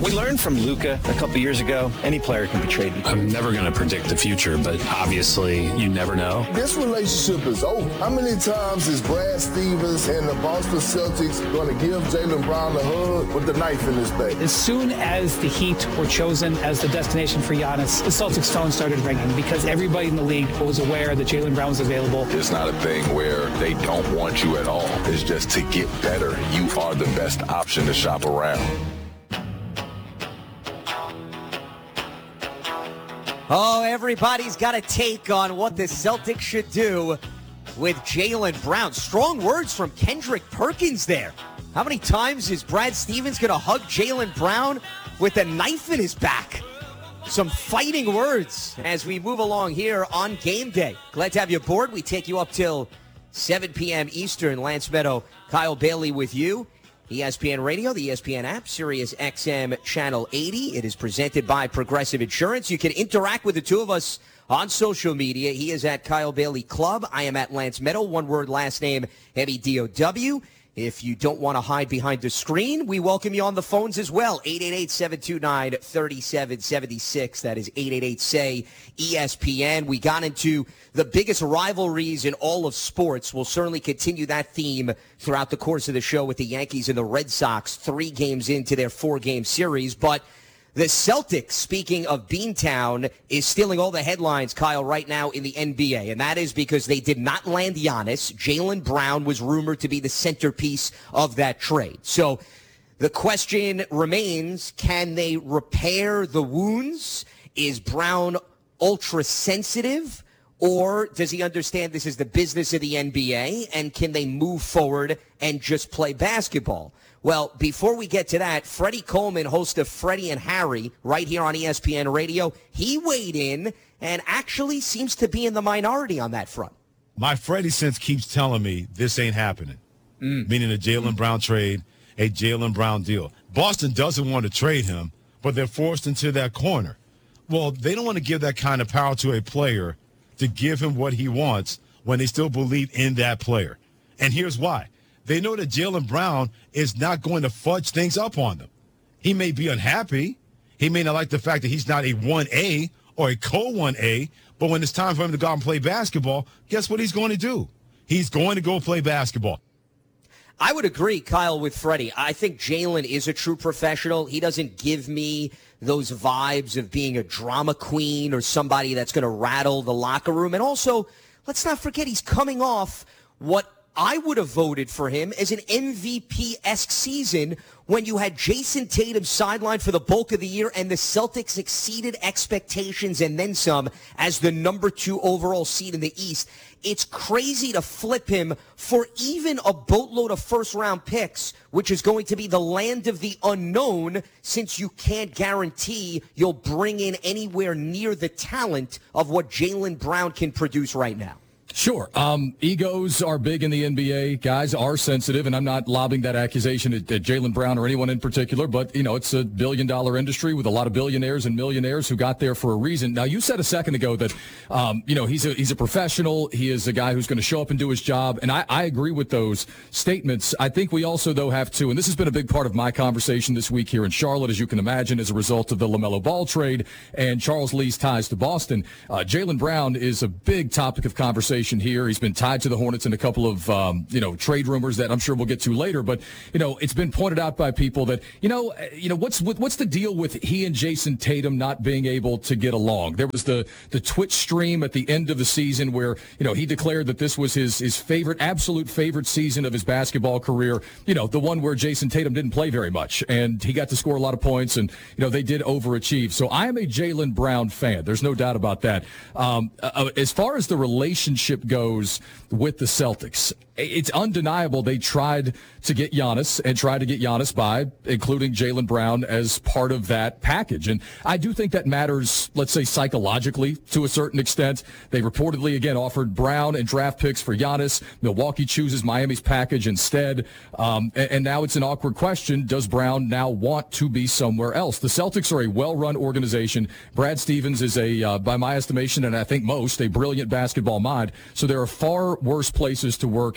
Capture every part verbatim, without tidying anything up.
We learned from Luka a couple years ago, any player can be traded. I'm never going to predict the future, but obviously you never know. This relationship is over. How many times is Brad Stevens and the Boston Celtics going to give Jaylen Brown a hug with the knife in his back? As soon as the Heat were chosen as the destination for Giannis, the Celtics phone started ringing because everybody in the league was aware that Jaylen Brown was available. It's not a thing where they don't want you at all. It's just to get better, you are the best option to shop around. Oh, everybody's got a take on what the Celtics should do with Jaylen Brown. Strong words from Kendrick Perkins there. How many times is Brad Stevens going to hug Jaylen Brown with a knife in his back? Some fighting words as we move along here on game day. Glad to have you aboard. We take you up till seven p.m. Eastern. Lance Meadow, Kyle Bailey with you. E S P N Radio, the E S P N app, Sirius X M Channel eighty. It is presented by Progressive Insurance. You can interact with the two of us on social media. He is at Kyle Bailey Club. I am at Lance Meadow. One word, last name, M E D O W. If you don't want to hide behind the screen, we welcome you on the phones as well. eight eight eight, seven two nine, three seven seven six. That is eight eight eight, S A Y, E S P N. We got into the biggest rivalries in all of sports. We'll certainly continue that theme throughout the course of the show with the Yankees and the Red Sox, three games into their four-game series. But the Celtics, speaking of Beantown, is stealing all the headlines, Kyle, right now in the N B A. And that is because they did not land Giannis. Jaylen Brown was rumored to be the centerpiece of that trade. So the question remains, can they repair the wounds? Is Brown ultra sensitive? Or does he understand this is the business of the N B A? And can they move forward and just play basketball? Well, before we get to that, Freddie Coleman, host of Freddie and Harry, right here on E S P N Radio, he weighed in and actually seems to be in the minority on that front. My Freddie sense keeps telling me this ain't happening, mm. meaning a Jaylen mm. Brown trade, a Jaylen Brown deal. Boston doesn't want to trade him, but they're forced into that corner. Well, they don't want to give that kind of power to a player to give him what he wants when they still believe in that player. And here's why. They know that Jaylen Brown is not going to fudge things up on them. He may be unhappy. He may not like the fact that he's not a one A or a co one A, but when it's time for him to go out and play basketball, guess what he's going to do? He's going to go play basketball. I would agree, Kyle, with Freddie. I think Jaylen is a true professional. He doesn't give me those vibes of being a drama queen or somebody that's going to rattle the locker room. And also, let's not forget he's coming off what I would have voted for him as an M V P-esque season when you had Jason Tatum sidelined for the bulk of the year and the Celtics exceeded expectations and then some as the number two overall seed in the East. It's crazy to flip him for even a boatload of first-round picks, which is going to be the land of the unknown since you can't guarantee you'll bring in anywhere near the talent of what Jaylen Brown can produce right now. Sure. Um, egos are big in the N B A. Guys are sensitive, and I'm not lobbing that accusation at, at Jaylen Brown or anyone in particular, but, you know, it's a billion-dollar industry with a lot of billionaires and millionaires who got there for a reason. Now, you said a second ago that, um, you know, he's a, he's a professional. He is a guy who's going to show up and do his job, and I, I agree with those statements. I think we also, though, have to, and this has been a big part of my conversation this week here in Charlotte, as you can imagine, as a result of the LaMelo Ball trade and Charles Lee's ties to Boston. Uh, Jaylen Brown is a big topic of conversation here. He's been tied to the Hornets in a couple of, um, you know, trade rumors that I'm sure we'll get to later. But, you know, it's been pointed out by people that, you know, you know, what's what's the deal with he and Jason Tatum not being able to get along? There was the the Twitch stream at the end of the season where, you know, he declared that this was his his favorite, absolute favorite season of his basketball career. You know, the one where Jason Tatum didn't play very much and he got to score a lot of points and, you know, they did overachieve. So I am a Jaylen Brown fan. There's no doubt about that. Um, uh, as far as the relationship goes with the Celtics, it's undeniable they tried to get Giannis and tried to get Giannis by including Jaylen Brown as part of that package. And I do think that matters, let's say, psychologically to a certain extent. They reportedly, again, offered Brown and draft picks for Giannis. Milwaukee chooses Miami's package instead. Um, and, and now it's an awkward question. Does Brown now want to be somewhere else? The Celtics are a well-run organization. Brad Stevens is a, uh, by my estimation, and I think most, a brilliant basketball mind. So there are far worse places to work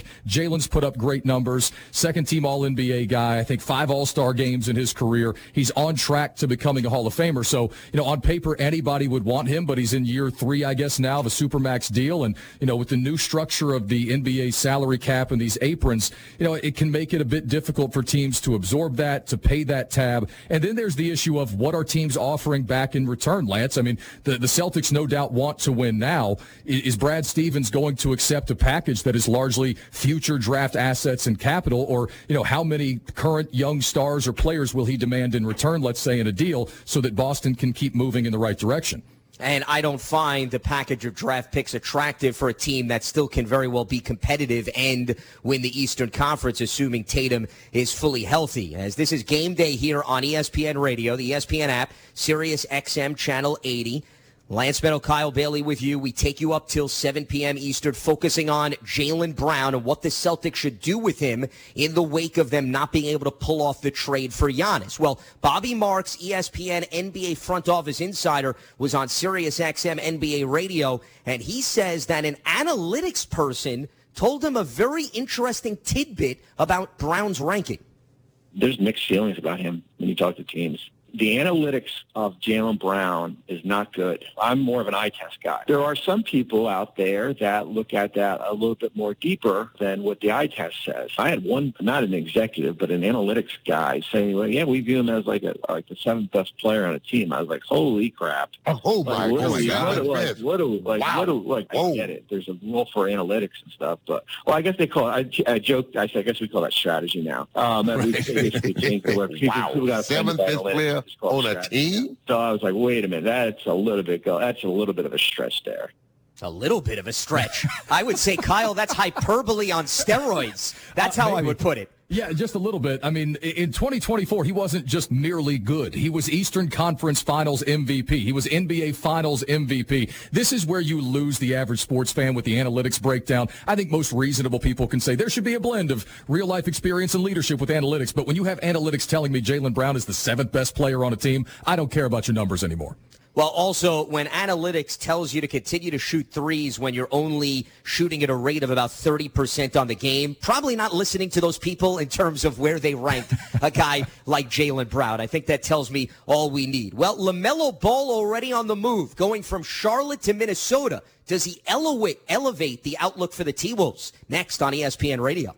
Jalen's put up great numbers. Second-team All N B A guy. I think five All-Star games in his career. He's on track to becoming a Hall of Famer. So, you know, on paper, anybody would want him, but he's in year three, I guess, now of a Supermax deal. And, you know, with the new structure of the N B A salary cap and these aprons, you know, it can make it a bit difficult for teams to absorb that, to pay that tab. And then there's the issue of what are teams offering back in return, Lance? I mean, the, the Celtics no doubt want to win now. Is Brad Stevens going to accept a package that is largely future draft assets and capital? Or, you know, how many current young stars or players will he demand in return, let's say, in a deal, so that Boston can keep moving in the right direction? And I don't find the package of draft picks attractive for a team that still can very well be competitive and win the Eastern Conference, assuming Tatum is fully healthy. As this is game day here on E S P N Radio, the E S P N app, Sirius X M Channel eighty. Lance Meadow, Kyle Bailey with you. We take you up till seven p.m. Eastern, focusing on Jaylen Brown and what the Celtics should do with him in the wake of them not being able to pull off the trade for Giannis. Well, Bobby Marks, E S P N N B A front office insider, was on Sirius X M N B A radio, and he says that an analytics person told him a very interesting tidbit about Brown's ranking. There's mixed feelings about him when you talk to teams. The analytics of Jaylen Brown is not good. I'm more of an eye test guy. There are some people out there that look at that a little bit more deeper than what the eye test says. I had one, not an executive, but an analytics guy saying, well, yeah, we view him as like a, like the seventh best player on a team. I was like, holy crap. Oh, my, like, oh my God. What, like, what do, like, wow. what do, like, Whoa. I get it. There's a rule for analytics and stuff, but, well, I guess they call it, I, I joked, I said, I guess we call that strategy now. Um, and right. we basically changed the word. People, wow. people got Seventh best player on a team? So I was like, wait a minute, that's a little bit go. That's a little bit of a stretch there. It's a little bit of a stretch. I would say, Kyle, that's hyperbole on steroids. That's how uh, I would put it. Yeah, just a little bit. I mean, in twenty twenty-four, he wasn't just merely good. He was Eastern Conference Finals M V P. He was N B A Finals M V P. This is where you lose the average sports fan with the analytics breakdown. I think most reasonable people can say there should be a blend of real-life experience and leadership with analytics. But when you have analytics telling me Jaylen Brown is the seventh best player on a team, I don't care about your numbers anymore. Well, also, when analytics tells you to continue to shoot threes when you're only shooting at a rate of about thirty percent on the game, probably not listening to those people in terms of where they rank a guy like Jaylen Brown. I think that tells me all we need. Well, LaMelo Ball already on the move, going from Charlotte to Minnesota. Does he elevate, elevate the outlook for the T-Wolves? Next on E S P N Radio.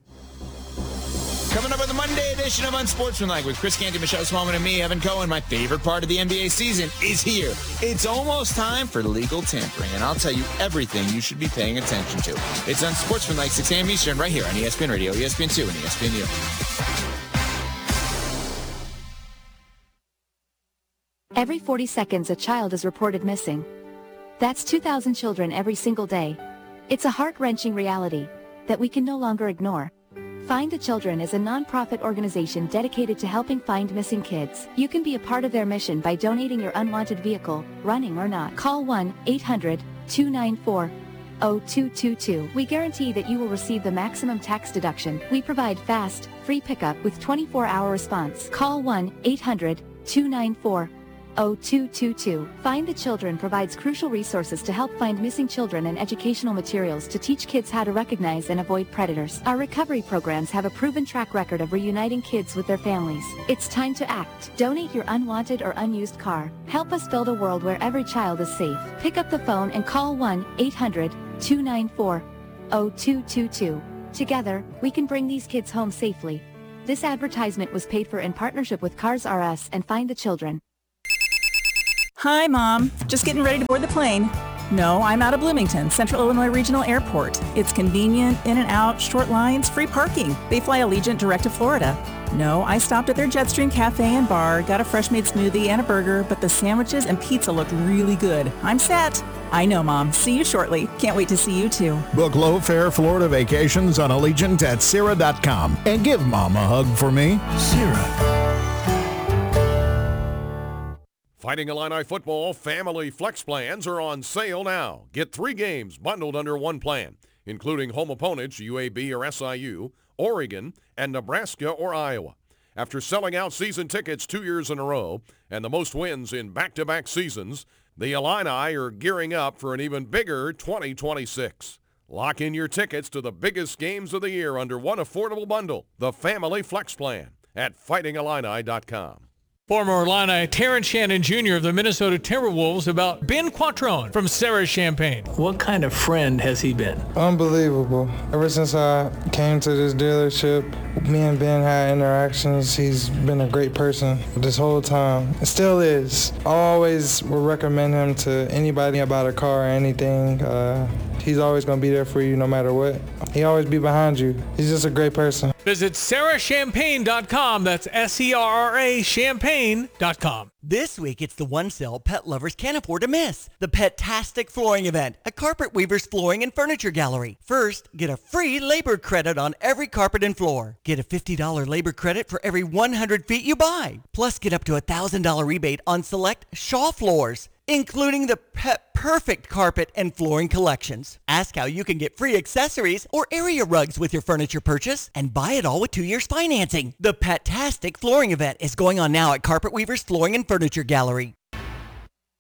Coming up on the Monday edition of Unsportsmanlike with Chris Canty, Michelle Smallman, and me, Evan Cohen. My favorite part of the N B A season is here. It's almost time for legal tampering, and I'll tell you everything you should be paying attention to. It's Unsportsmanlike, six a.m. Eastern, right here on E S P N Radio, E S P N two, and E S P N U. Every forty seconds, a child is reported missing. That's two thousand children every single day. It's a heart-wrenching reality that we can no longer ignore. Find the Children is a non-profit organization dedicated to helping find missing kids. You can be a part of their mission by donating your unwanted vehicle, running or not. Call one eight hundred two nine four zero two two two. We guarantee that you will receive the maximum tax deduction. We provide fast, free pickup with twenty-four hour response. Call one eight hundred two nine four zero two two two. Find the Children provides crucial resources to help find missing children and educational materials to teach kids how to recognize and avoid predators. Our recovery programs have a proven track record of reuniting kids with their families. It's time to act. Donate your unwanted or unused car. Help us build a world where every child is safe. Pick up the phone and call one eight hundred two nine four zero two two two. Together, we can bring these kids home safely. This advertisement was paid for in partnership with Cars R Us and Find the Children. Hi, Mom. Just getting ready to board the plane. No, I'm out of Bloomington, Central Illinois Regional Airport. It's convenient, in and out, short lines, free parking. They fly Allegiant direct to Florida. No, I stopped at their Jetstream Cafe and Bar, got a fresh-made smoothie and a burger, but the sandwiches and pizza looked really good. I'm set. I know, Mom. See you shortly. Can't wait to see you, too. Book low-fare Florida vacations on Allegiant at Sierra dot com. And give Mom a hug for me. Sierra. Fighting Illini football family flex plans are on sale now. Get three games bundled under one plan, including home opponents U A B or S I U, Oregon, and Nebraska or Iowa. After selling out season tickets two years in a row and the most wins in back-to-back seasons, the Illini are gearing up for an even bigger twenty twenty-six. Lock in your tickets to the biggest games of the year under one affordable bundle, the Family Flex Plan, at fighting illini dot com. Former Illini Terrence Shannon Junior of the Minnesota Timberwolves about Ben Quattrone from Sarah Champagne. What kind of friend has he been? Unbelievable. Ever since I came to this dealership, me and Ben had interactions. He's been a great person this whole time. It still is. I always will recommend him to anybody about a car or anything. Uh, he's always going to be there for you no matter what. He always be behind you. He's just a great person. Visit sarah champagne dot com. That's S E R R A champagne dot com. This week, it's the one sale pet lovers can't afford to miss. The Pet-tastic Flooring Event at Carpet Weaver's Flooring and Furniture Gallery. First, get a free labor credit on every carpet and floor. Get a fifty dollars labor credit for every one hundred feet you buy. Plus, get up to a one thousand dollars rebate on select Shaw floors, including the Pet Perfect carpet and flooring collections. Ask how you can get free accessories or area rugs with your furniture purchase and buy it all with two years financing. The Pet-tastic Flooring Event is going on now at Carpet Weaver's Flooring and Furniture Gallery.